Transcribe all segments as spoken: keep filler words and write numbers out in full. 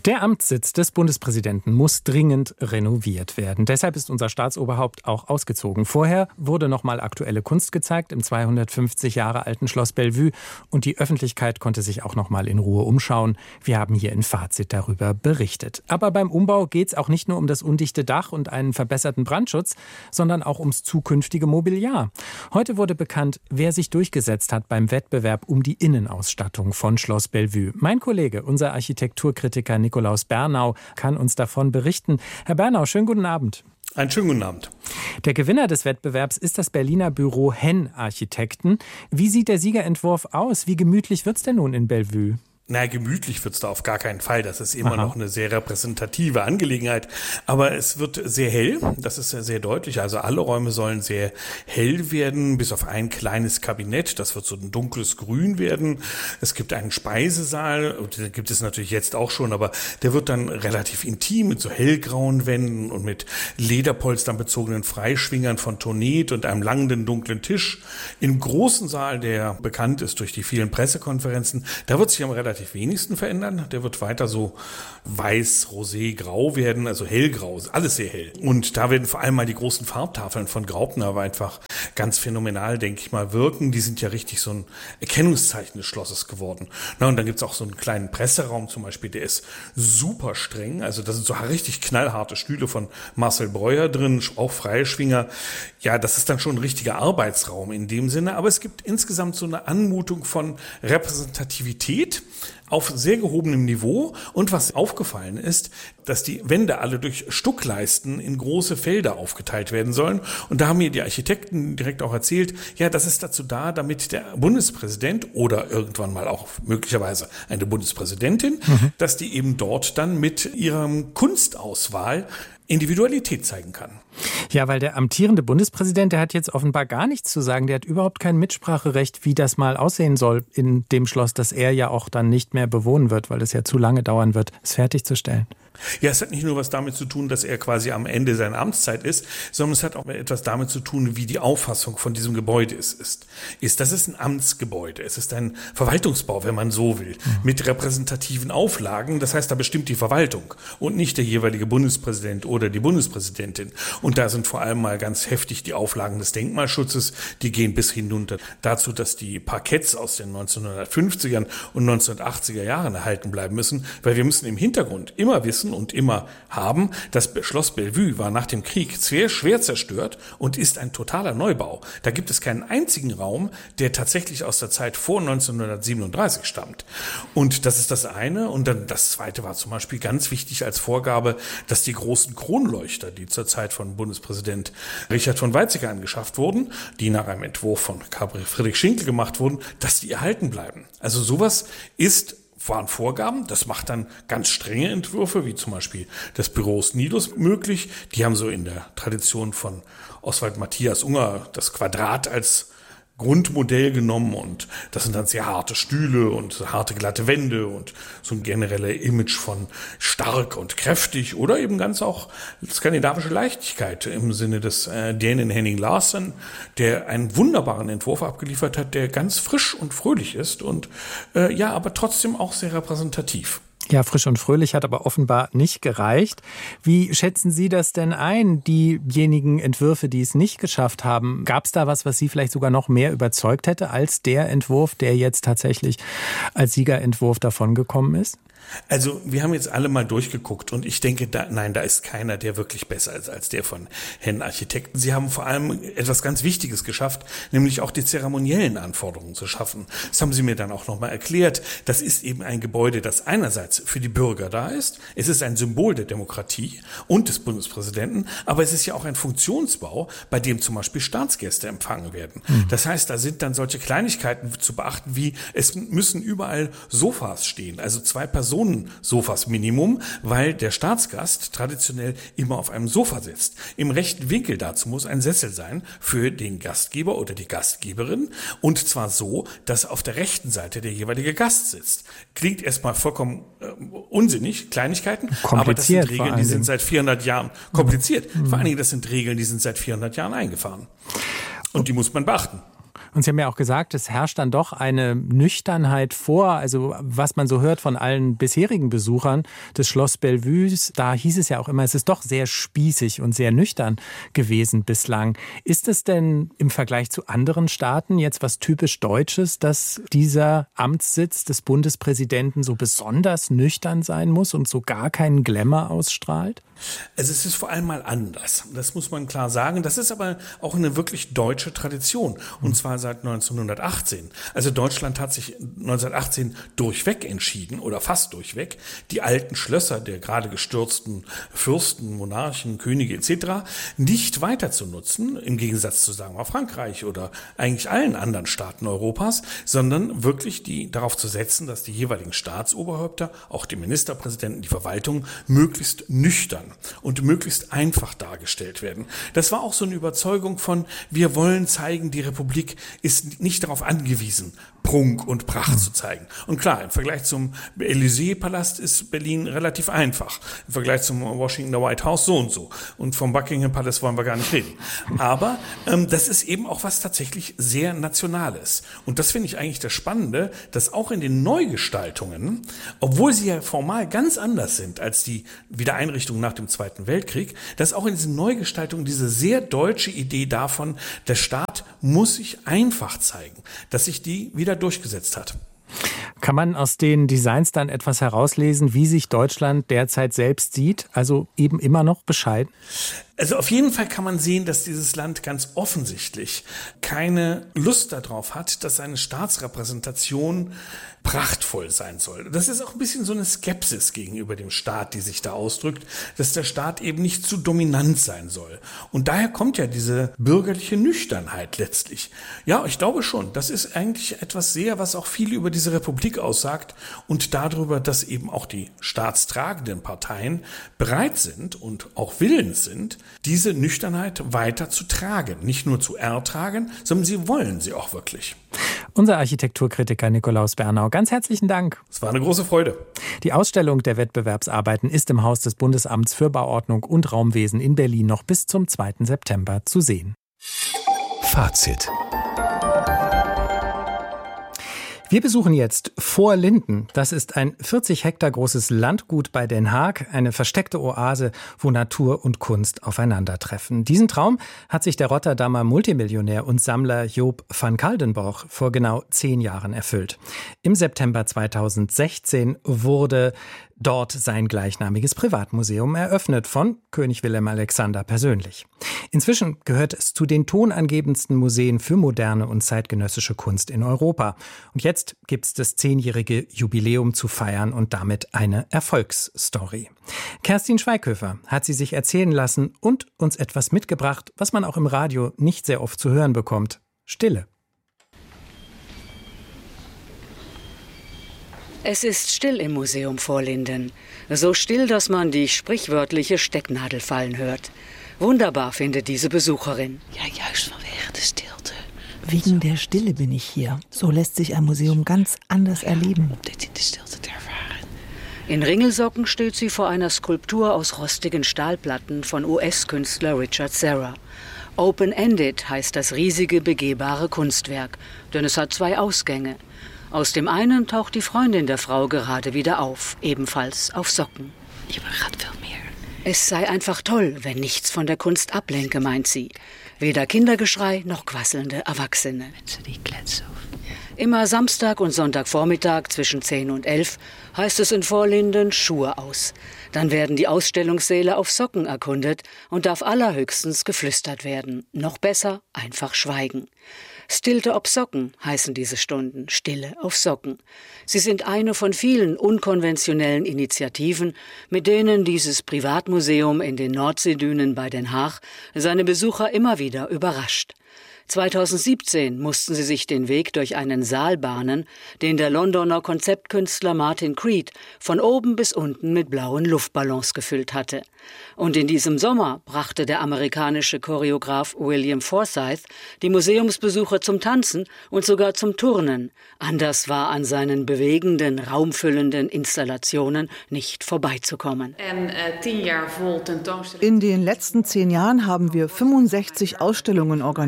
Der Amtssitz des Bundespräsidenten muss dringend renoviert werden. Deshalb ist unser Staatsoberhaupt auch ausgezogen. Vorher wurde nochmal aktuelle Kunst gezeigt im zweihundertfünfzig Jahre alten Schloss Bellevue und die Öffentlichkeit konnte sich auch nochmal in Ruhe umschauen. Wir haben hier in Fazit darüber berichtet. Aber beim Umbau geht es auch nicht nur um das undichte Dach und einen verbesserten Brandschutz, sondern auch ums zukünftige Mobiliar. Heute wurde bekannt, wer sich durchgesetzt hat beim Wettbewerb um die Innenausstattung von Schloss Bellevue. Mein Kollege, unser Architekturkritiker Nikolaus Bernau, kann uns davon berichten. Herr Bernau, schönen guten Abend. Einen schönen guten Abend. Der Gewinner des Wettbewerbs ist das Berliner Büro Henn Architekten. Wie sieht der Siegerentwurf aus? Wie gemütlich wird's denn nun in Bellevue? Na, gemütlich wird's da auf gar keinen Fall. Das ist immer Aha. noch eine sehr repräsentative Angelegenheit. Aber es wird sehr hell. Das ist ja sehr deutlich. Also alle Räume sollen sehr hell werden, bis auf ein kleines Kabinett. Das wird so ein dunkles Grün werden. Es gibt einen Speisesaal. Den gibt es natürlich jetzt auch schon, aber der wird dann relativ intim mit so hellgrauen Wänden und mit Lederpolstern bezogenen Freischwingern von Tonet und einem langen, dunklen Tisch. Im großen Saal, der bekannt ist durch die vielen Pressekonferenzen, da wird sich am relativ wenigsten verändern. Der wird weiter so weiß, rosé, grau werden, also hellgrau, alles sehr hell. Und da werden vor allem mal die großen Farbtafeln von Graupner aber einfach ganz phänomenal, denke ich mal, wirken. Die sind ja richtig so ein Erkennungszeichen des Schlosses geworden. Na, und dann gibt's auch so einen kleinen Presseraum zum Beispiel, der ist super streng. Also da sind so richtig knallharte Stühle von Marcel Breuer drin, auch Freischwinger. Ja, das ist dann schon ein richtiger Arbeitsraum in dem Sinne. Aber es gibt insgesamt so eine Anmutung von Repräsentativität auf sehr gehobenem Niveau. Und was aufgefallen ist, dass die Wände alle durch Stuckleisten in große Felder aufgeteilt werden sollen. Und da haben mir die Architekten direkt auch erzählt, ja, das ist dazu da, damit der Bundespräsident oder irgendwann mal auch möglicherweise eine Bundespräsidentin, mhm. dass die eben dort dann mit ihrer Kunstauswahl Individualität zeigen kann. Ja, weil der amtierende Bundespräsident, der hat jetzt offenbar gar nichts zu sagen. Der hat überhaupt kein Mitspracherecht, wie das mal aussehen soll in dem Schloss, das er ja auch dann nicht mehr bewohnen wird, weil es ja zu lange dauern wird, es fertigzustellen. Ja, es hat nicht nur was damit zu tun, dass er quasi am Ende seiner Amtszeit ist, sondern es hat auch etwas damit zu tun, wie die Auffassung von diesem Gebäude ist. ist. ist das ist ein Amtsgebäude, es ist ein Verwaltungsbau, wenn man so will, mhm. mit repräsentativen Auflagen. Das heißt, da bestimmt die Verwaltung und nicht der jeweilige Bundespräsident oder die Bundespräsidentin. Und da sind vor allem mal ganz heftig die Auflagen des Denkmalschutzes, die gehen bis hinunter dazu, dass die Parketts aus den neunzehnhundertfünfzigern und neunzehnhundertachtziger Jahren erhalten bleiben müssen, weil wir müssen im Hintergrund immer wissen und immer haben, das Schloss Bellevue war nach dem Krieg sehr schwer zerstört und ist ein totaler Neubau. Da gibt es keinen einzigen Raum, der tatsächlich aus der Zeit vor neunzehnhundertsiebenunddreißig stammt. Und das ist das eine. Und dann das zweite war zum Beispiel ganz wichtig als Vorgabe, dass die großen Kronleuchter, die zur Zeit von Bundespräsident Richard von Weizsäcker angeschafft wurden, die nach einem Entwurf von Friedrich Schinkel gemacht wurden, dass die erhalten bleiben. Also sowas ist waren Vorgaben, das macht dann ganz strenge Entwürfe, wie zum Beispiel des Büros Nidus möglich. Die haben so in der Tradition von Oswald Matthias Unger das Quadrat als Grundmodell genommen und das sind dann sehr harte Stühle und harte glatte Wände und so ein generelles Image von stark und kräftig oder eben ganz auch skandinavische Leichtigkeit im Sinne des äh, Dänen Henning Larsen, der einen wunderbaren Entwurf abgeliefert hat, der ganz frisch und fröhlich ist und äh, ja, aber trotzdem auch sehr repräsentativ. Ja, frisch und fröhlich hat aber offenbar nicht gereicht. Wie schätzen Sie das denn ein, diejenigen Entwürfe, die es nicht geschafft haben? Gab es da was, was Sie vielleicht sogar noch mehr überzeugt hätte als der Entwurf, der jetzt tatsächlich als Siegerentwurf davongekommen ist? Also wir haben jetzt alle mal durchgeguckt und ich denke, da, nein, da ist keiner, der wirklich besser ist als der von Henn Architekten. Sie haben vor allem etwas ganz Wichtiges geschafft, nämlich auch die zeremoniellen Anforderungen zu schaffen. Das haben Sie mir dann auch nochmal erklärt. Das ist eben ein Gebäude, das einerseits für die Bürger da ist. Es ist ein Symbol der Demokratie und des Bundespräsidenten, aber es ist ja auch ein Funktionsbau, bei dem zum Beispiel Staatsgäste empfangen werden. Mhm. Das heißt, da sind dann solche Kleinigkeiten zu beachten, wie es müssen überall Sofas stehen, also zwei Personen Sofas Minimum, weil der Staatsgast traditionell immer auf einem Sofa sitzt. Im rechten Winkel dazu muss ein Sessel sein für den Gastgeber oder die Gastgeberin und zwar so, dass auf der rechten Seite der jeweilige Gast sitzt. Klingt erstmal vollkommen äh, unsinnig, Kleinigkeiten, aber das sind Regeln, die sind seit vierhundert Jahren kompliziert. Mhm. Vor allen Dingen, das sind Regeln, die sind seit vierhundert Jahren eingefahren. Und die muss man beachten. Und Sie haben ja auch gesagt, es herrscht dann doch eine Nüchternheit vor. Also was man so hört von allen bisherigen Besuchern des Schloss Bellevues, da hieß es ja auch immer, es ist doch sehr spießig und sehr nüchtern gewesen bislang. Ist es denn im Vergleich zu anderen Staaten jetzt was typisch Deutsches, dass dieser Amtssitz des Bundespräsidenten so besonders nüchtern sein muss und so gar keinen Glamour ausstrahlt? Also es ist vor allem mal anders. Das muss man klar sagen. Das ist aber auch eine wirklich deutsche Tradition. Und zwar seit neunzehnhundertachtzehn. Also Deutschland hat sich neunzehnhundertachtzehn durchweg entschieden oder fast durchweg, die alten Schlösser der gerade gestürzten Fürsten, Monarchen, Könige et cetera nicht weiter zu nutzen, im Gegensatz zu, sagen wir mal, Frankreich oder eigentlich allen anderen Staaten Europas, sondern wirklich die darauf zu setzen, dass die jeweiligen Staatsoberhäupter, auch die Ministerpräsidenten, die Verwaltung, möglichst nüchtern und möglichst einfach dargestellt werden. Das war auch so eine Überzeugung von, wir wollen zeigen, die Republik ist nicht darauf angewiesen, Prunk und Pracht zu zeigen. Und klar, im Vergleich zum Élysée-Palast ist Berlin relativ einfach. Im Vergleich zum Washington White House so und so. Und vom Buckingham Palace wollen wir gar nicht reden. Aber ähm, das ist eben auch was tatsächlich sehr Nationales. Und das finde ich eigentlich das Spannende, dass auch in den Neugestaltungen, obwohl sie ja formal ganz anders sind als die Wiedereinrichtung nach dem Zweiten Weltkrieg, dass auch in diesen Neugestaltungen diese sehr deutsche Idee davon, der Staat muss sich einfach zeigen, dass sich die wieder durchgesetzt hat. Kann man aus den Designs dann etwas herauslesen, wie sich Deutschland derzeit selbst sieht? Also eben immer noch bescheiden? Also auf jeden Fall kann man sehen, dass dieses Land ganz offensichtlich keine Lust darauf hat, dass seine Staatsrepräsentation prachtvoll sein soll. Das ist auch ein bisschen so eine Skepsis gegenüber dem Staat, die sich da ausdrückt, dass der Staat eben nicht zu dominant sein soll. Und daher kommt ja diese bürgerliche Nüchternheit letztlich. Ja, ich glaube schon, das ist eigentlich etwas sehr, was auch viel über diese Republik aussagt und darüber, dass eben auch die staatstragenden Parteien bereit sind und auch willens sind, diese Nüchternheit weiter zu tragen. Nicht nur zu ertragen, sondern sie wollen sie auch wirklich. Unser Architekturkritiker Nikolaus Bernau, ganz herzlichen Dank. Es war eine große Freude. Die Ausstellung der Wettbewerbsarbeiten ist im Haus des Bundesamts für Bauordnung und Raumwesen in Berlin noch bis zum zweiten September zu sehen. Fazit. Wir besuchen jetzt Voorlinden. Das ist ein vierzig Hektar großes Landgut bei Den Haag, eine versteckte Oase, wo Natur und Kunst aufeinandertreffen. Diesen Traum hat sich der Rotterdamer Multimillionär und Sammler Joop van Kaldenborch vor genau zehn Jahren erfüllt. Im September zweitausendsechzehn wurde dort sein gleichnamiges Privatmuseum eröffnet von König Willem Alexander persönlich. Inzwischen gehört es zu den tonangebendsten Museen für moderne und zeitgenössische Kunst in Europa. Und jetzt gibt es das zehnjährige Jubiläum zu feiern und damit eine Erfolgsstory. Kerstin Schweighöfer hat sie sich erzählen lassen und uns etwas mitgebracht, was man auch im Radio nicht sehr oft zu hören bekommt: Stille. Es ist still im Museum Voorlinden. So still, dass man die sprichwörtliche Stecknadel fallen hört. Wunderbar findet diese Besucherin. Ja, juist vanwege de stilte. Wegen der Stille bin ich hier. So lässt sich ein Museum ganz anders erleben. Om dit in de stilte te ervaren. In Ringelsocken steht sie vor einer Skulptur aus rostigen Stahlplatten von U S-Künstler Richard Serra. Open-ended heißt das riesige, begehbare Kunstwerk, denn es hat zwei Ausgänge. Aus dem einen taucht die Freundin der Frau gerade wieder auf, ebenfalls auf Socken. Je begrijpt veel meer. Es sei einfach toll, wenn nichts von der Kunst ablenke, meint sie. Weder Kindergeschrei noch quasselnde Erwachsene. Mensen die kletsen. Immer Samstag und Sonntagvormittag zwischen zehn und elf heißt es in Voorlinden Schuhe aus. Dann werden die Ausstellungssäle auf Socken erkundet und darf allerhöchstens geflüstert werden. Noch besser, einfach schweigen. Stilte op Socken heißen diese Stunden, Stille auf Socken. Sie sind eine von vielen unkonventionellen Initiativen, mit denen dieses Privatmuseum in den Nordseedünen bei Den Haag seine Besucher immer wieder überrascht. zweitausendsiebzehn mussten sie sich den Weg durch einen Saal bahnen, den der Londoner Konzeptkünstler Martin Creed von oben bis unten mit blauen Luftballons gefüllt hatte. Und in diesem Sommer brachte der amerikanische Choreograf William Forsythe die Museumsbesucher zum Tanzen und sogar zum Turnen. Anders war an seinen bewegenden, raumfüllenden Installationen nicht vorbeizukommen. In den letzten zehn Jahren haben wir fünfundsechzig Ausstellungen organisiert.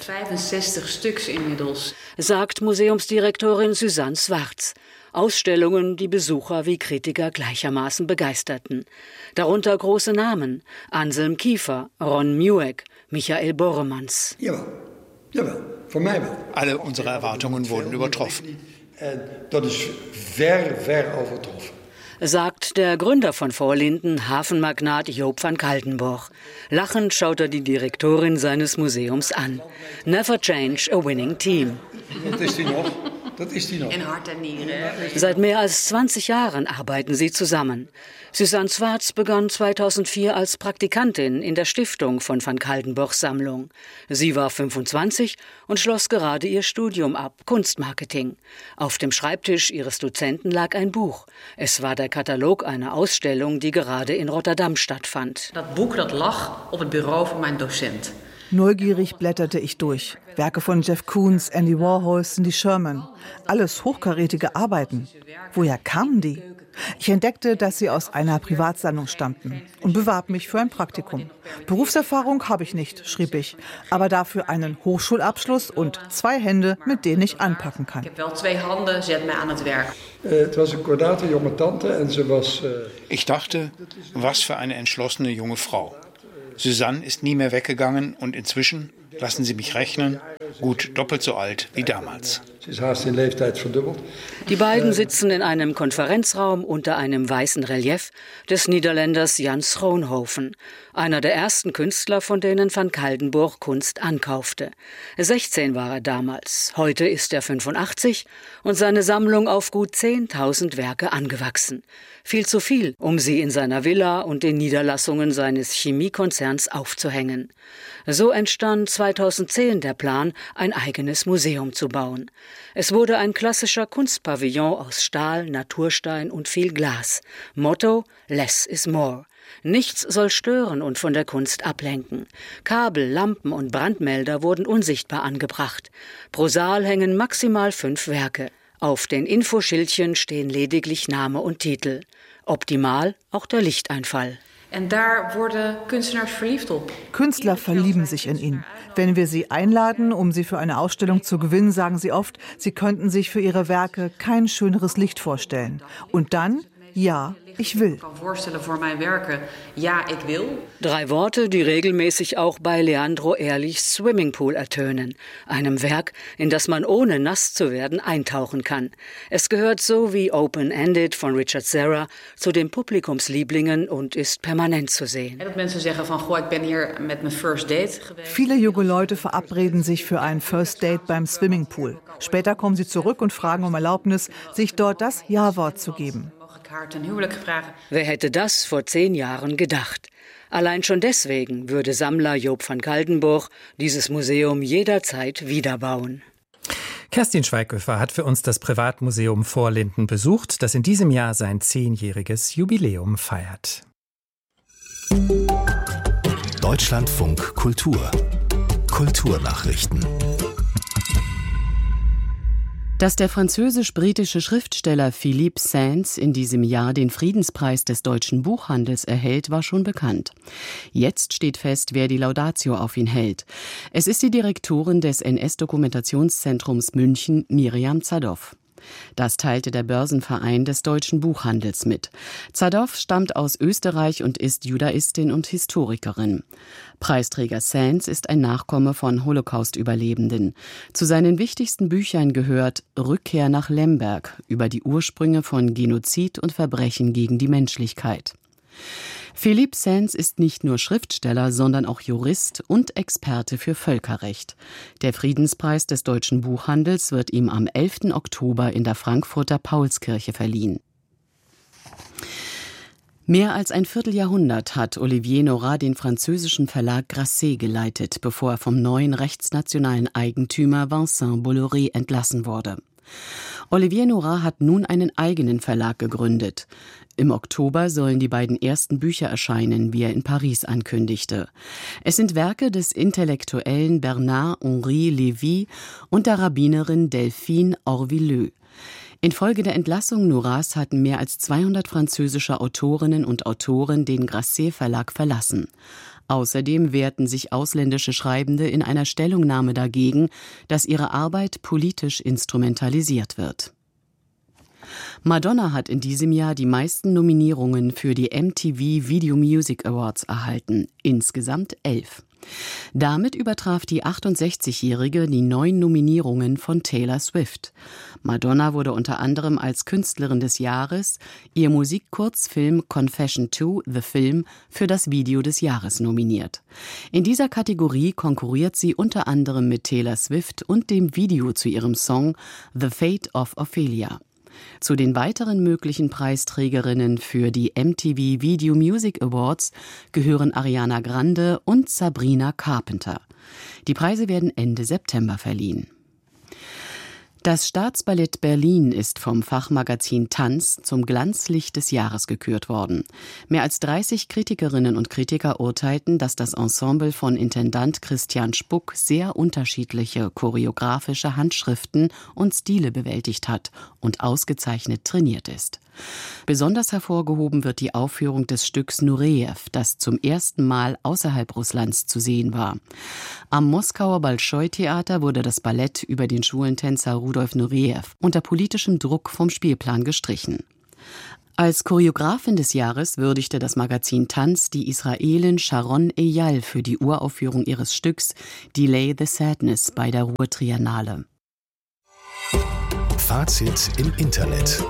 vijfenzestig stuks inmiddels. Sagt Museumsdirektorin Susanne Swartz. Ausstellungen, die Besucher wie Kritiker gleichermaßen begeisterten. Darunter große Namen: Anselm Kiefer, Ron Mueck, Michael Boremans. Jawel, jawel, voor mij wel. Alle unsere Erwartungen wurden übertroffen. Dat is ver, ver overtroffen. Sagt der Gründer von Voorlinden, Hafenmagnat Joop van Kaltenborch. Lachend schaut er die Direktorin seines Museums an. Never change a winning team. Dat is die nog. Dat is die noch. In Hart en Nieren. Seit mehr als zwanzig Jahren arbeiten sie zusammen. Susanne Swartz begann zweitausendvier als Praktikantin in der Stiftung von van Kaltenborchs Sammlung. Sie war fünfundzwanzig und schloss gerade ihr Studium ab, Kunstmarketing. Auf dem Schreibtisch ihres Dozenten lag ein Buch. Es war der Katalog einer Ausstellung, die gerade in Rotterdam stattfand. Dat boek dat lag op het bureau van mijn docent. Neugierig blätterte ich durch. Werke von Jeff Koons, Andy Warhol, Cindy Sherman. Alles hochkarätige Arbeiten. Woher kamen die? Ich entdeckte, dass sie aus einer Privatsammlung stammten und bewarb mich für ein Praktikum. Berufserfahrung habe ich nicht, schrieb ich, aber dafür einen Hochschulabschluss und zwei Hände, mit denen ich anpacken kann. Ik heb wel twee handen, zet mij aan het werk. Het was een kordate jonge tante en ze was... Ich dachte, was für eine entschlossene junge Frau. Susanne ist nie mehr weggegangen und inzwischen, lassen Sie mich rechnen, gut doppelt so alt wie damals. Sie ist haast in leeftijd verdubbeld. Die beiden sitzen in einem Konferenzraum unter einem weißen Relief des Niederländers Jan Schroonhoven, einer der ersten Künstler, von denen van Kaltenborch Kunst ankaufte. sechzehn war er damals, heute ist er fünfundachtzig und seine Sammlung auf gut zehntausend Werke angewachsen. Viel zu viel, um sie in seiner Villa und den Niederlassungen seines Chemiekonzerns aufzuhängen. So entstand zweitausendzehn der Plan, ein eigenes Museum zu bauen. Es wurde ein klassischer Kunstpavillon aus Stahl, Naturstein und viel Glas. Motto: Less is more. Nichts soll stören und von der Kunst ablenken. Kabel, Lampen und Brandmelder wurden unsichtbar angebracht. Pro Saal hängen maximal fünf Werke. Auf den Infoschildchen stehen lediglich Name und Titel. Optimal auch der Lichteinfall. En daar worden kunstenaars verliefd op. Künstler verlieben sich in ihn. Wenn wir sie einladen, um sie für eine Ausstellung zu gewinnen, sagen sie oft, sie könnten sich für ihre Werke kein schöneres Licht vorstellen. Und dann, ja, ich will. Drei Worte, die regelmäßig auch bei Leandro Ehrlichs Swimmingpool ertönen. Einem Werk, in das man ohne nass zu werden eintauchen kann. Es gehört so wie Open-Ended von Richard Serra zu den Publikumslieblingen und ist permanent zu sehen. Viele junge Leute verabreden sich für ein First Date beim Swimmingpool. Später kommen sie zurück und fragen um Erlaubnis, sich dort das Ja-Wort zu geben. Wer hätte das vor zehn Jahren gedacht? Allein schon deswegen würde Sammler Joop van Kaltenborch dieses Museum jederzeit wiederbauen. Kerstin Schweighöfer hat für uns das Privatmuseum Voorlinden besucht, das in diesem Jahr sein zehnjähriges Jubiläum feiert. Deutschlandfunk Kultur. Kulturnachrichten. Dass der französisch-britische Schriftsteller Philippe Sands in diesem Jahr den Friedenspreis des deutschen Buchhandels erhält, war schon bekannt. Jetzt steht fest, wer die Laudatio auf ihn hält. Es ist die Direktorin des N S-Dokumentationszentrums München, Miriam Zadov. Das teilte der Börsenverein des deutschen Buchhandels mit. Zadov stammt aus Österreich und ist Judaistin und Historikerin. Preisträger Sands ist ein Nachkomme von Holocaust-Überlebenden. Zu seinen wichtigsten Büchern gehört Rückkehr nach Lemberg über die Ursprünge von Genozid und Verbrechen gegen die Menschlichkeit. Philippe Sands ist nicht nur Schriftsteller, sondern auch Jurist und Experte für Völkerrecht. Der Friedenspreis des deutschen Buchhandels wird ihm am elften Oktober in der Frankfurter Paulskirche verliehen. Mehr als ein Vierteljahrhundert hat Olivier Nora den französischen Verlag Grasset geleitet, bevor er vom neuen rechtsnationalen Eigentümer Vincent Bolloré entlassen wurde. Olivier Nora hat nun einen eigenen Verlag gegründet. Im Oktober sollen die beiden ersten Bücher erscheinen, wie er in Paris ankündigte. Es sind Werke des Intellektuellen Bernard-Henri Lévy und der Rabbinerin Delphine Orvilleux. Infolge der Entlassung Noras hatten mehr als zweihundert französische Autorinnen und Autoren den Grasset-Verlag verlassen. Außerdem wehrten sich ausländische Schreibende in einer Stellungnahme dagegen, dass ihre Arbeit politisch instrumentalisiert wird. Madonna hat in diesem Jahr die meisten Nominierungen für die M T V Video Music Awards erhalten, insgesamt elf. Damit übertraf die achtundsechzigjährige die neun Nominierungen von Taylor Swift. Madonna wurde unter anderem als Künstlerin des Jahres, ihr Musikkurzfilm Confession two, The Film, für das Video des Jahres nominiert. In dieser Kategorie konkurriert sie unter anderem mit Taylor Swift und dem Video zu ihrem Song The Fate of Ophelia. Zu den weiteren möglichen Preisträgerinnen für die M T V Video Music Awards gehören Ariana Grande und Sabrina Carpenter. Die Preise werden Ende September verliehen. Das Staatsballett Berlin ist vom Fachmagazin Tanz zum Glanzlicht des Jahres gekürt worden. Mehr als dreißig Kritikerinnen und Kritiker urteilten, dass das Ensemble von Intendant Christian Spuck sehr unterschiedliche choreografische Handschriften und Stile bewältigt hat und ausgezeichnet trainiert ist. Besonders hervorgehoben wird die Aufführung des Stücks Nurejew, das zum ersten Mal außerhalb Russlands zu sehen war. Am Moskauer Bolschoi-Theater wurde das Ballett über den Schwulentänzer Rudolf Nurejew unter politischem Druck vom Spielplan gestrichen. Als Choreografin des Jahres würdigte das Magazin Tanz die Israelin Sharon Eyal für die Uraufführung ihres Stücks Delay the Sadness bei der Ruhr-Triennale. Fazit im Internet.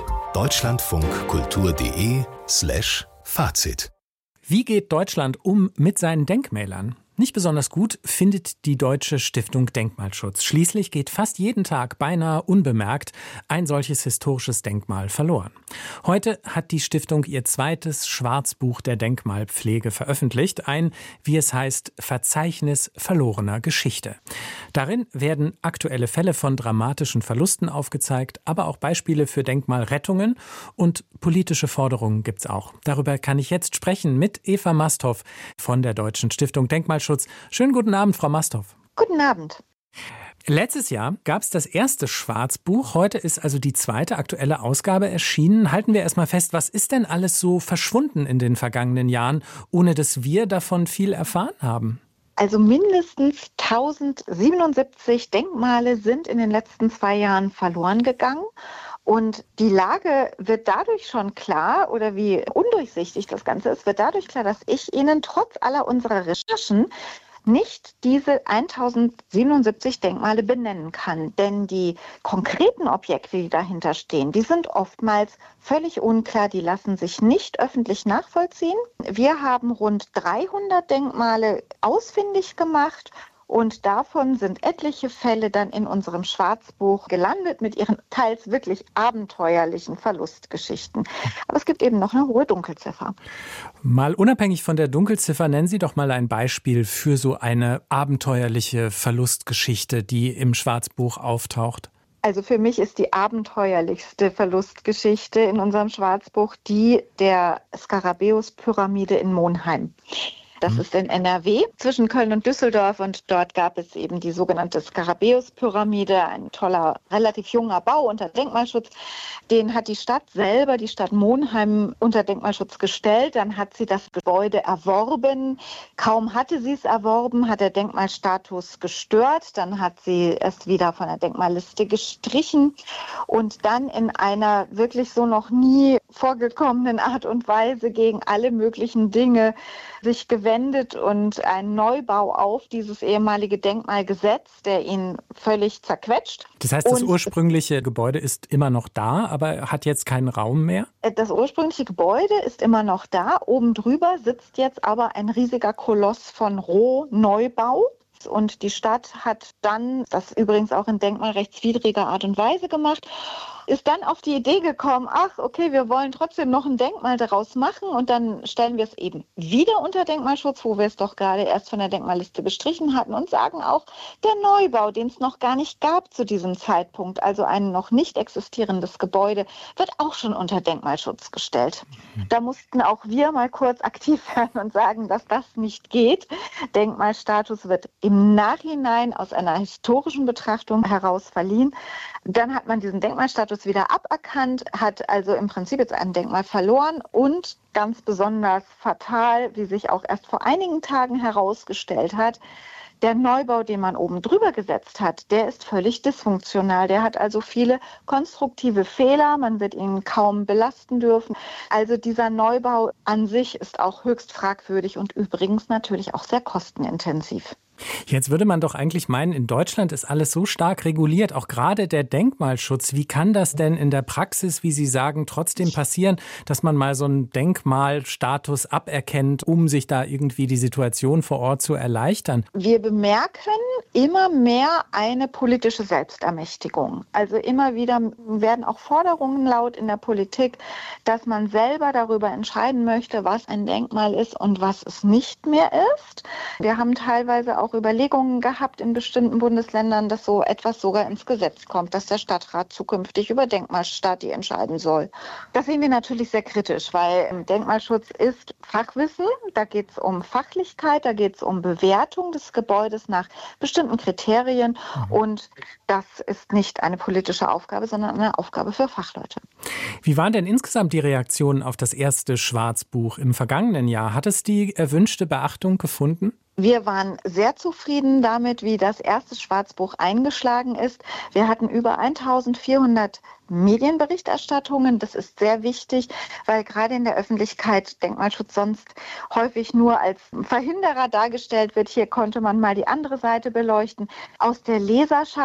Deutschlandfunkkultur.de slash Fazit. Wie geht Deutschland um mit seinen Denkmälern? Nicht besonders gut findet die Deutsche Stiftung Denkmalschutz. Schließlich geht fast jeden Tag beinahe unbemerkt ein solches historisches Denkmal verloren. Heute hat die Stiftung ihr zweites Schwarzbuch der Denkmalpflege veröffentlicht, ein, wie es heißt, Verzeichnis verlorener Geschichte. Darin werden aktuelle Fälle von dramatischen Verlusten aufgezeigt, aber auch Beispiele für Denkmalrettungen und politische Forderungen gibt's auch. Darüber kann ich jetzt sprechen mit Eva Masthoff von der Deutschen Stiftung Denkmalschutz. Schönen guten Abend, Frau Masthoff. Guten Abend. Letztes Jahr gab es das erste Schwarzbuch. Heute ist also die zweite aktuelle Ausgabe erschienen. Halten wir erstmal fest, was ist denn alles so verschwunden in den vergangenen Jahren, ohne dass wir davon viel erfahren haben? Also mindestens tausendsiebenundsiebzig Denkmale sind in den letzten zwei Jahren verloren gegangen. Und die Lage wird dadurch schon klar, oder wie undurchsichtig das Ganze ist, wird dadurch klar, dass ich Ihnen trotz aller unserer Recherchen nicht diese tausendsiebenundsiebzig Denkmale benennen kann. Denn die konkreten Objekte, die dahinter stehen, die sind oftmals völlig unklar, die lassen sich nicht öffentlich nachvollziehen. Wir haben rund dreihundert Denkmale ausfindig gemacht. Und davon sind etliche Fälle dann in unserem Schwarzbuch gelandet mit ihren teils wirklich abenteuerlichen Verlustgeschichten. Aber es gibt eben noch eine hohe Dunkelziffer. Mal unabhängig von der Dunkelziffer, nennen Sie doch mal ein Beispiel für so eine abenteuerliche Verlustgeschichte, die im Schwarzbuch auftaucht. Also für mich ist die abenteuerlichste Verlustgeschichte in unserem Schwarzbuch die der Skarabäus-Pyramide in Monheim. Das ist in N R W zwischen Köln und Düsseldorf und dort gab es eben die sogenannte Skarabäus-Pyramide, ein toller, relativ junger Bau unter Denkmalschutz. Den hat die Stadt selber, die Stadt Monheim, unter Denkmalschutz gestellt. Dann hat sie das Gebäude erworben. Kaum hatte sie es erworben, hat der Denkmalstatus gestört. Dann hat sie es wieder von der Denkmalliste gestrichen und dann in einer wirklich so noch nie vorgekommenen Art und Weise gegen alle möglichen Dinge sich gewendet und einen Neubau auf dieses ehemalige Denkmal gesetzt, der ihn völlig zerquetscht. Das heißt, das und ursprüngliche Gebäude ist immer noch da, aber hat jetzt keinen Raum mehr? Das ursprüngliche Gebäude ist immer noch da. Oben drüber sitzt jetzt aber ein riesiger Koloss von Rohneubau. Und die Stadt hat dann, das übrigens auch in denkmalrechtswidriger Art und Weise gemacht, ist dann auf die Idee gekommen, ach, okay, wir wollen trotzdem noch ein Denkmal daraus machen und dann stellen wir es eben wieder unter Denkmalschutz, wo wir es doch gerade erst von der Denkmalliste gestrichen hatten und sagen auch, der Neubau, den es noch gar nicht gab zu diesem Zeitpunkt, also ein noch nicht existierendes Gebäude, wird auch schon unter Denkmalschutz gestellt. Da mussten auch wir mal kurz aktiv werden und sagen, dass das nicht geht. Denkmalstatus wird im Nachhinein aus einer historischen Betrachtung heraus verliehen. Dann hat man diesen Denkmalstatus Denkmalschutz wieder aberkannt, hat also im Prinzip jetzt ein Denkmal verloren und ganz besonders fatal, wie sich auch erst vor einigen Tagen herausgestellt hat, der Neubau, den man oben drüber gesetzt hat, der ist völlig dysfunktional. Der hat also viele konstruktive Fehler. Man wird ihn kaum belasten dürfen. Also dieser Neubau an sich ist auch höchst fragwürdig und übrigens natürlich auch sehr kostenintensiv. Jetzt würde man doch eigentlich meinen, in Deutschland ist alles so stark reguliert, auch gerade der Denkmalschutz. Wie kann das denn in der Praxis, wie Sie sagen, trotzdem passieren, dass man mal so einen Denkmalstatus aberkennt, um sich da irgendwie die Situation vor Ort zu erleichtern? Wir bemerken immer mehr eine politische Selbstermächtigung. Also immer wieder werden auch Forderungen laut in der Politik, dass man selber darüber entscheiden möchte, was ein Denkmal ist und was es nicht mehr ist. Wir haben teilweise auch Überlegungen gehabt in bestimmten Bundesländern, dass so etwas sogar ins Gesetz kommt, dass der Stadtrat zukünftig über Denkmalstati entscheiden soll. Das sehen wir natürlich sehr kritisch, weil Denkmalschutz ist Fachwissen, da geht es um Fachlichkeit, da geht es um Bewertung des Gebäudes nach bestimmten Kriterien mhm. und das ist nicht eine politische Aufgabe, sondern eine Aufgabe für Fachleute. Wie waren denn insgesamt die Reaktionen auf das erste Schwarzbuch im vergangenen Jahr? Hat es die erwünschte Beachtung gefunden? Wir waren sehr zufrieden damit, wie das erste Schwarzbuch eingeschlagen ist. Wir hatten über eintausendvierhundert Medienberichterstattungen. Das ist sehr wichtig, weil gerade in der Öffentlichkeit Denkmalschutz sonst häufig nur als Verhinderer dargestellt wird. Hier konnte man mal die andere Seite beleuchten. Aus der Leserschaft